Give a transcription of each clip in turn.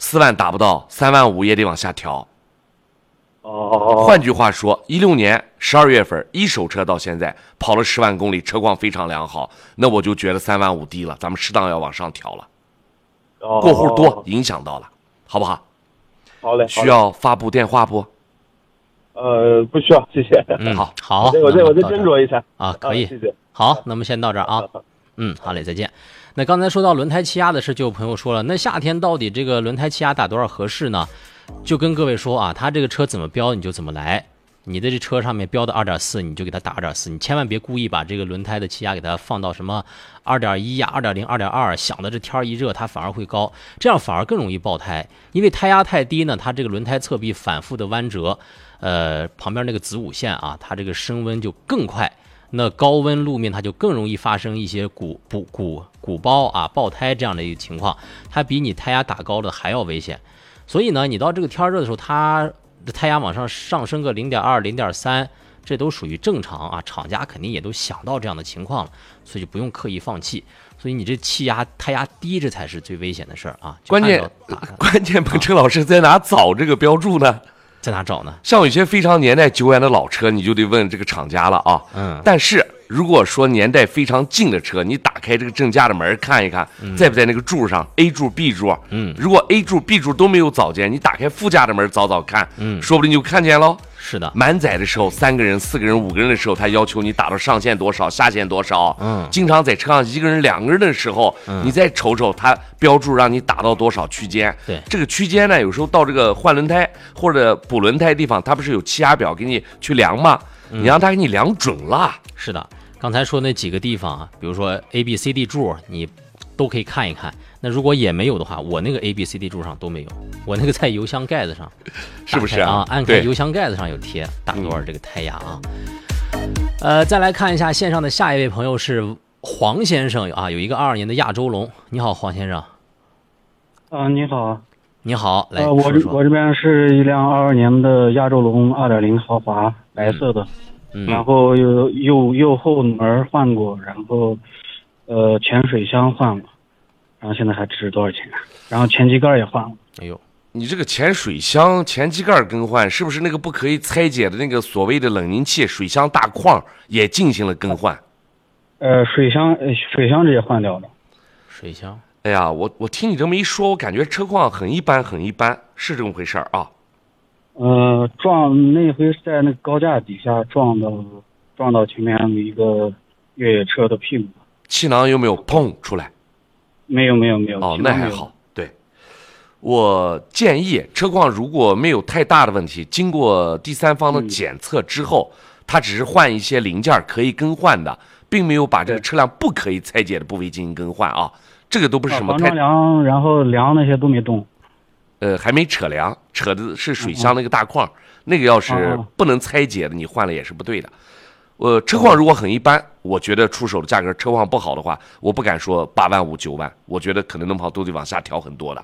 4万达不到，3万5也得往下调。 哦， 换句话说，16年12月份一手车到现在跑了10万公里，车况非常良好，那我就觉得3万5低了，咱们适当要往上调了。过户多影响到了，好不好？ 好嘞。 需要发布电话不？ 不需要，谢谢。 好， 我再斟酌一下啊，可以， 谢谢。 好，那么先到这儿啊。好嘞，再见。那刚才说到轮胎气压的事，就有朋友说了，那夏天到底这个轮胎气压打多少合适呢？就跟各位说啊，他这个车怎么标你就怎么来，你的这车上面标的 2.4， 你就给它打 2.4， 你千万别故意把这个轮胎的气压给它放到什么 2.1 呀、2.0、2.2， 想的这天一热它反而会高，这样反而更容易爆胎，因为胎压太低呢，它这个轮胎侧壁反复的弯折，旁边那个子午线啊，它这个升温就更快。那高温路面它就更容易发生一些鼓包啊、爆胎这样的一个情况，它比你胎压打高的还要危险。所以呢，你到这个天热的时候，它的胎压往上升个 0.2、0.3， 这都属于正常啊。厂家肯定也都想到这样的情况了，所以就不用刻意放弃。所以你这胎压低，这才是最危险的事儿啊。 关键，彭程老师在哪找这个标注呢？ 在哪找呢？ 像有些非常年代久远的老车，你就得问这个厂家了啊。但是如果说年代非常近的车，你打开这个正架的门看一看，在不在那个柱上 ，A 柱、B 柱。如果 A 柱、B 柱都没有早见，你打开副驾的门找看，说不定就看见喽。 是的， 满载的时候，3个人、4个人、5个人的时候，他要求你打到上限多少、下限多少。经常在车上1个人、2个人的时候，你再瞅瞅他标注让你打到多少区间。 对， 这个区间呢，有时候到这个换轮胎或者补轮胎地方，它不是有气压表给你去量吗？你让他给你量准了。 是的，刚才说那几个地方啊，比如说 A、B、C、D 柱，你都可以看一看。那如果也没有的话，我那个 A、B、C、D 柱上都没有，我那个在油箱盖子上， 是不是啊？ 按开油箱盖子上有贴打多少这个胎压啊。再来看一下线上的下一位朋友是黄先生啊，有一个22年的亚洲龙。你好，黄先生。 你好。 你好，来我这边是一辆22年的亚洲龙2.0豪华，白色的，然后右后门换过，然后前水箱换了。然后现在还值多少钱？然后前机盖也换了。 哎呦， 你这个前水箱、前机盖更换，是不是那个不可以拆解的那个所谓的冷凝器水箱大框也进行了更换？ 水箱这也换掉了。 水箱？ 哎呀，我听你这么一说，我感觉车况很一般，是这么回事啊？ 撞那回是在那个高架底下撞到前面一个越野车的屁股。 气囊有没有砰出来？ 没有。 哦，那还好。对，我建议车况如果没有太大的问题，经过第三方的检测之后，它只是换一些零件可以更换的，并没有把这个车辆不可以拆解的部位进行更换啊。这个都不是什么太梁，然后梁那些都没动。 还没扯梁，扯的是水箱那个大框，那个要是不能拆解的，你换了也是不对的。车况如果很一般，我觉得出手的价格，车况不好的话，我不敢说8万5、9万，我觉得可能能跑都得往下调很多的。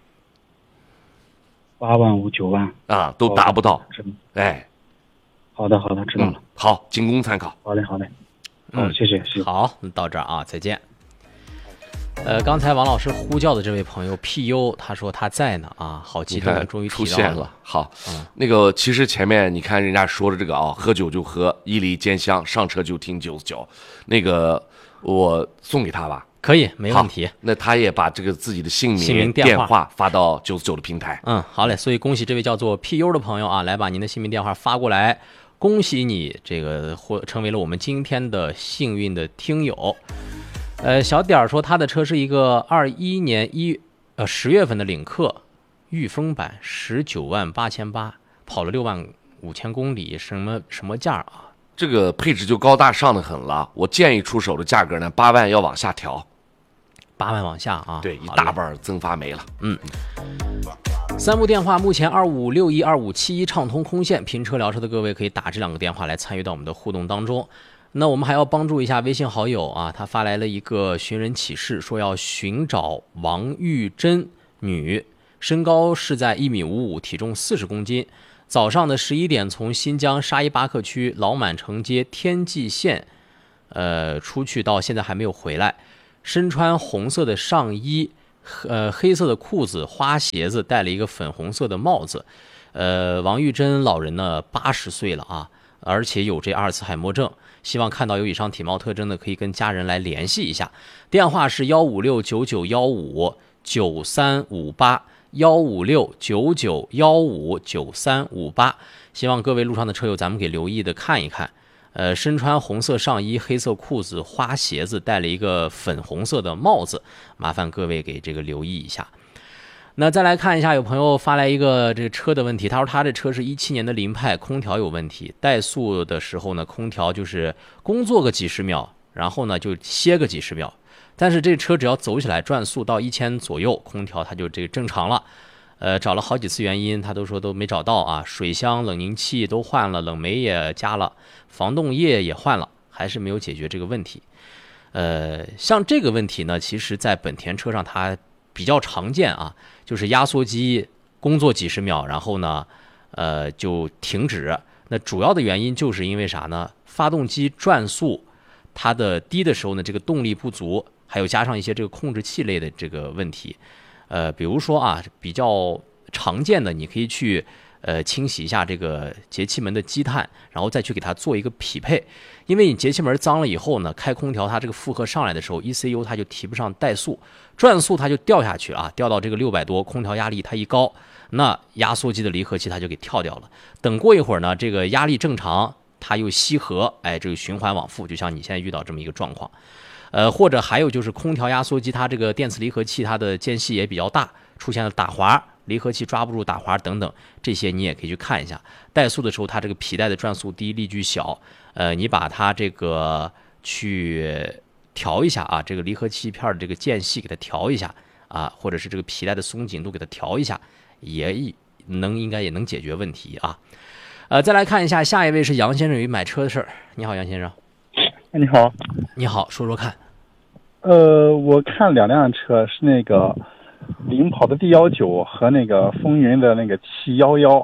8万5、9万啊，都达不到。哎， 好的，知道了。 好，仅供参考。 好嘞。好，谢谢。 好，到这儿啊，再见。刚才王老师呼叫的这位朋友 PU， 他说他在呢啊，好激动，终于出现了。好，那个其实前面你看人家说的这个啊，喝酒就喝伊犁兼香，上车就听99，那个我送给他吧。 可以，没问题。 那他也把这个自己的姓名、电话发到99的平台。 好嘞。所以恭喜这位叫做 PU 的朋友啊，来把您的姓名、电话发过来，恭喜你这个成为了我们今天的幸运的听友。小点儿说他的车是一个21年10月份的领克御风版，19万8800，跑了6万5千公里，什么价啊？ 这个配置就高大上的很了。我建议出手的价格呢，8万要往下调。 8万往下啊？ 对，一大半增发没了。 3部电话目前25612571畅通空线，拼车聊车的各位可以打这2个电话来参与到我们的互动当中。那我们还要帮助一下微信好友啊，他发来了一个寻人启事，说要寻找王玉珍女，身高是在1.55米，体重40公斤。早上的11点从新疆沙依巴克区老满城街天际线，出去到现在还没有回来。身穿红色的上衣， 黑色的裤子、花鞋子，戴了一个粉红色的帽子。王玉珍老人呢80岁了啊，而且有这阿尔茨海默症。希望看到有以上体貌特征的，可以跟家人来联系一下。电话是15699159358，15699159358。希望各位路上的车友，咱们给留意的看一看。身穿红色上衣、黑色裤子、花鞋子，戴了一个粉红色的帽子，麻烦各位给这个留意一下。那再来看一下，有朋友发来一个这个车的问题，他说他这车是17年的凌派，空调有问题，怠速的时候呢，空调就是工作个几十秒，然后呢就歇个几十秒，但是这车只要走起来转速到1000左右，空调它就这个正常了。找了好几次原因，他都说都没找到啊，水箱、冷凝器都换了，冷媒也加了，防冻液也换了，还是没有解决这个问题。像这个问题呢，其实在本田车上它比较常见啊，就是压缩机工作几十秒，然后呢，就停止。那主要的原因就是因为啥呢？发动机转速它的低的时候呢，这个动力不足，还有加上一些这个控制器类的这个问题。比如说啊，比较常见的，你可以去清洗一下这个节气门的积碳，然后再去给它做一个匹配。因为你节气门脏了以后呢，开空调它这个负荷上来的时候 ，ECU 它就提不上怠速，转速它就掉下去啊，掉到这个600多，空调压力它一高，那压缩机的离合器它就给跳掉了。等过一会儿呢，这个压力正常，它又吸合，哎，这个循环往复，就像你现在遇到这么一个状况。或者还有就是空调压缩机它这个电磁离合器它的间隙也比较大，出现了打滑，离合器抓不住打滑等等，这些你也可以去看一下。怠速的时候它这个皮带的转速低，力矩小，你把它这个去调一下啊，这个离合器片的这个间隙给它调一下啊，或者是这个皮带的松紧度给它调一下，应该也能解决问题啊。再来看一下，下一位是杨先生与买车的事儿。你好，杨先生。 你好， 你好，说说看。 我看2辆车，是那个领跑的 D19和那个风云的那个711。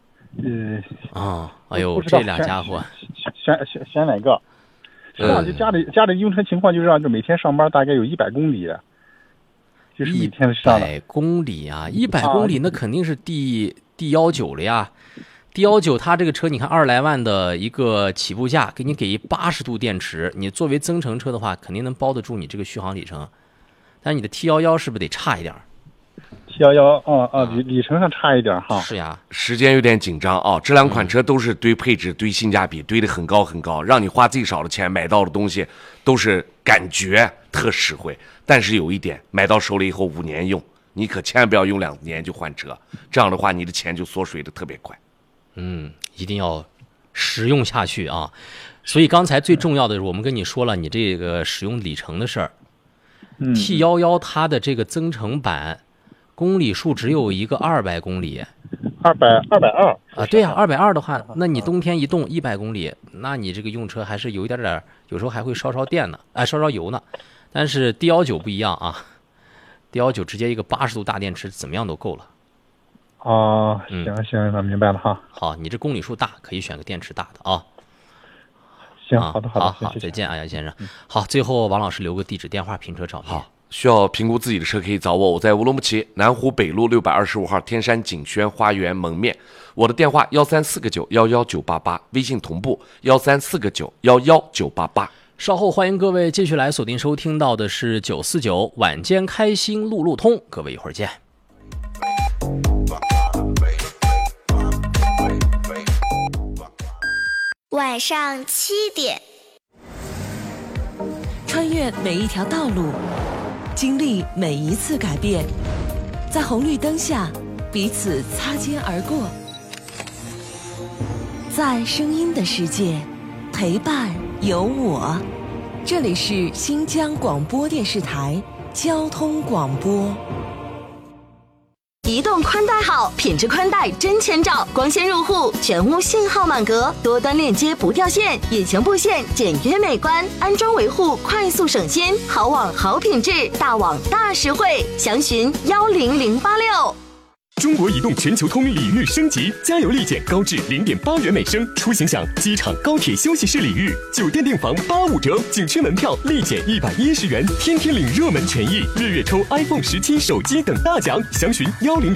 哎呦，这俩家伙， 选哪个？实际上就家里用车情况就这样，就每天上班大概有100公里，就是每天上 100公里啊，100公里那肯定是 D19了呀。D19它这个车，你看20来万的一个起步价，给你给一80度电池，你作为增程车的话，肯定能包得住你这个续航里程。但是你的 T11是不是得差一点 ？T11里程上差一点哈。 是呀， 时间有点紧张啊。这两款车都是堆配置、堆性价比，堆得很高很高，让你花最少的钱买到的东西都是感觉特实惠。但是有一点，买到手里以后5年用，你可千万不要用2年就换车，这样的话你的钱就缩水的特别快。 一定要使用下去啊！所以刚才最重要的是，我们跟你说了你这个使用里程的事儿。T11它的这个增程版公里数只有一个200公里 ，220 啊，对呀，220的话，那你冬天一动100公里，那你这个用车还是有一点，有时候还会烧电呢，烧油呢。但是 D19不一样啊，D19直接一个80度大电池，怎么样都够了。 行，那明白了哈。 好，你这公里数大，可以选个电池大的啊。 行，好的， 好，再见啊，杨先生。好，最后王老师留个地址、电话，评车找你。 好，需要评估自己的车可以找我，我在乌鲁木齐南湖北路625号天山景轩花园门面。我的电话134个9111988，微信同步134个9111988。 稍后欢迎各位继续来锁定收听到的是949晚间开心路路通，各位一会儿见。 晚上7点， 穿越每一条道路，经历每一次改变，在红绿灯下彼此擦肩而过，在声音的世界陪伴有我。这里是新疆广播电视台交通广播。 移动宽带好，品质宽带真千兆，光纤入户，全屋信号满格，多端链接不掉线，隐形布线简约美观，安装维护快速省心，好网好品质，大网大实惠，详询10086。 中国移动全球通礼遇升级，加油立减高至0.8元每升，出行享机场、高铁休息室礼遇，酒店订房85折，景区门票立减110元，天天领热门权益，月月抽 iPhone 17手机等大奖，详询10。